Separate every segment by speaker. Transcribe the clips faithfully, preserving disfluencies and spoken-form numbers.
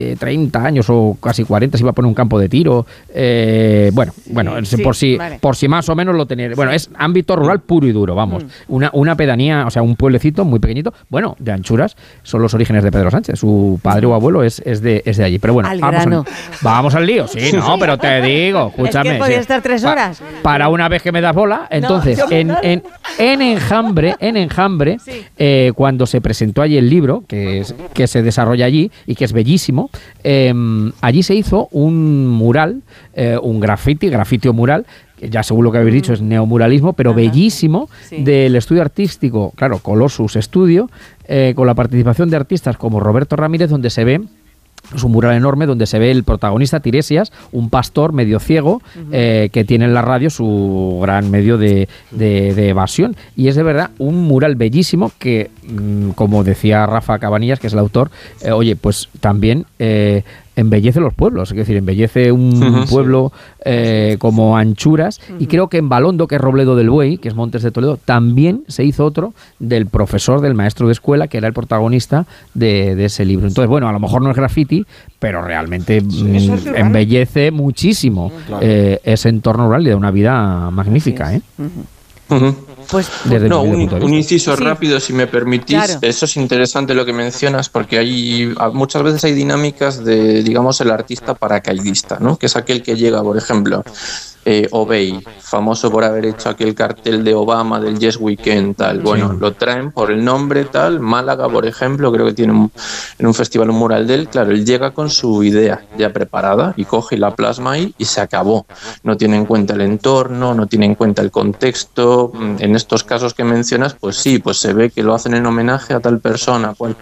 Speaker 1: treinta años o casi cuarenta se iba a poner un campo de tiro. Eh, bueno, sí, bueno sí, por, si, vale. por si más o menos lo tenía. Bueno, es ámbito rural puro y duro, vamos. Mm. Una, una pedanía, o sea, un pueblecito muy pequeñito. Bueno, de Anchuras son los orígenes de Pedro Sánchez. Su padre o abuelo es, es, de, es de allí. Pero bueno, al vamos, al, vamos al lío. Sí, no, pero te digo, escúchame.
Speaker 2: Es que podía
Speaker 1: sí.
Speaker 2: estar tres horas.
Speaker 1: Pa, para una vez que me das bola, entonces, no, en, en, en Enjambre, en Enjambre, sí. eh, cuando se presentó allí el libro, que, es, que se desarrolla allí y que es bellísimo, eh, allí se hizo un mural, eh, un graffiti, graffiti o mural, que ya según lo que habéis dicho es neomuralismo, pero Ajá. bellísimo, sí. del estudio artístico, claro, Colossus Studio, eh, con la participación de artistas como Roberto Ramírez, donde se ve, es un mural enorme donde se ve el protagonista Tiresias, un pastor medio ciego, uh-huh. eh, que tiene en la radio su gran medio de, de, de evasión. Y es de verdad un mural bellísimo que, mmm, como decía Rafa Cabanillas, que es el autor, eh, oye, pues también eh, embellece los pueblos, es decir, embellece un uh-huh, pueblo sí. eh, como Anchuras, uh-huh. y creo que en Balondo, que es Robledo del Buey, que es Montes de Toledo, también se hizo otro del profesor, del maestro de escuela, que era el protagonista de, de ese libro. Entonces, bueno, a lo mejor no es graffiti, pero realmente sí, mm, embellece muchísimo claro. eh, ese entorno rural y da una vida magnífica, ¿eh?
Speaker 3: Uh-huh. Uh-huh.
Speaker 2: Pues,
Speaker 3: Desde no, un, un inciso sí. rápido, si me permitís. Claro. Eso es interesante lo que mencionas, porque hay muchas veces hay dinámicas de, digamos, el artista paracaidista, ¿no? Que es aquel que llega, por ejemplo, eh, Obey, famoso por haber hecho aquel cartel de Obama del Yes Weekend, tal. Bueno, sí. lo traen por el nombre, tal. Málaga, por ejemplo, creo que tiene un, en un festival un mural de él. Claro, él llega con su idea ya preparada y coge y la plasma ahí y se acabó. No tiene en cuenta el entorno, no tiene en cuenta el contexto. En estos casos que mencionas, pues sí, pues se ve que lo hacen en homenaje a tal persona. Bueno,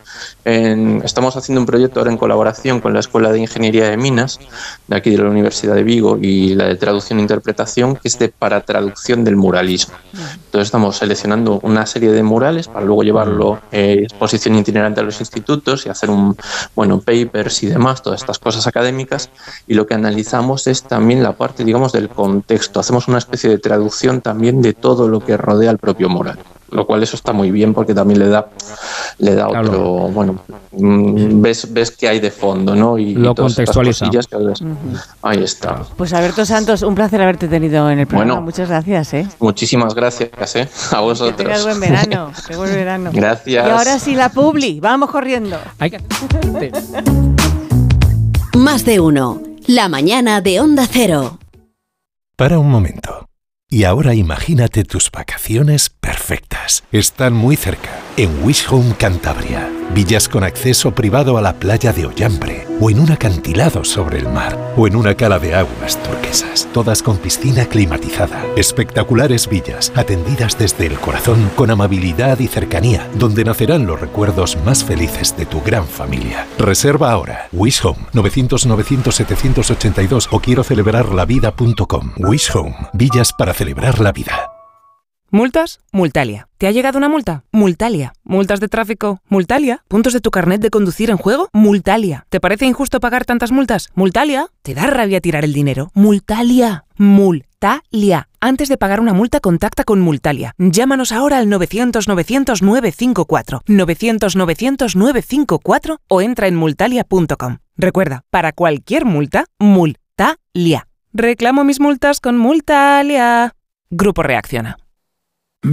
Speaker 3: en, estamos haciendo un proyecto ahora en colaboración con la Escuela de Ingeniería de Minas, de aquí de la Universidad de Vigo, y la de Traducción e Interpretación, que es de para traducción del muralismo. Entonces estamos seleccionando una serie de murales para luego llevarlo eh, exposición itinerante a los institutos y hacer un, bueno, papers y demás, todas estas cosas académicas, y lo que analizamos es también la parte, digamos, del contexto. Hacemos una especie de traducción también de todo lo que rodea al propio mural, lo cual eso está muy bien porque también le da le da otro, claro. bueno, ves ves que hay de fondo, ¿no? Y
Speaker 1: lo
Speaker 3: y todas
Speaker 1: contextualiza.
Speaker 3: Estas que ves. Uh-huh. Ahí está.
Speaker 2: Pues Alberto Santos, un placer haberte tenido en el programa.
Speaker 3: Bueno,
Speaker 2: muchas gracias, ¿eh?
Speaker 3: Muchísimas gracias, ¿eh? A vosotros.
Speaker 2: Que tengas buen verano, que buen verano.
Speaker 3: Gracias.
Speaker 2: Y ahora sí la publi, vamos corriendo.
Speaker 1: Hay que...
Speaker 4: Más de uno. La mañana de Onda Cero.
Speaker 5: Para un momento. Y ahora imagínate tus vacaciones perfectas. Están muy cerca, en Wish Home Cantabria. Villas con acceso privado a la playa de Ollambre, o en un acantilado sobre el mar, o en una cala de aguas turquesas, todas con piscina climatizada. Espectaculares villas, atendidas desde el corazón con amabilidad y cercanía, donde nacerán los recuerdos más felices de tu gran familia. Reserva ahora. Wish Home, novecientos novecientos setecientos ochenta y dos o quiero celebrar la vida punto com. Wish Home, villas para celebrar la vida.
Speaker 6: ¿Multas? Multalia. ¿Te ha llegado una multa? Multalia. ¿Multas de tráfico? Multalia. ¿Puntos de tu carnet de conducir en juego? Multalia. ¿Te parece injusto pagar tantas multas? Multalia. ¿Te da rabia tirar el dinero? Multalia. Multalia. Antes de pagar una multa, contacta con Multalia. Llámanos ahora al novecientos novecientos nueve cinco cuatro, novecientos novecientos nueve cinco cuatro o entra en multalia punto com. Recuerda, para cualquier multa, Multalia. Reclamo mis multas con Multalia. Grupo Reacciona.